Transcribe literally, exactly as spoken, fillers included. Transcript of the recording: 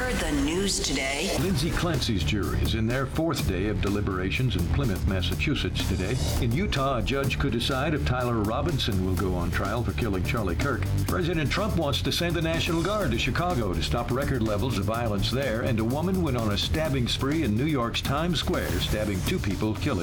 heard the news today. Lindsay Clancy's jury is in their fourth day of deliberations in Plymouth, Massachusetts today. In Utah, a judge could decide if Tyler Robinson will go on trial for killing Charlie Kirk. President Trump wants to send the National Guard to Chicago to stop record levels of violence there, and a woman went on a stabbing spree in New York's Times Square, stabbing two people, killing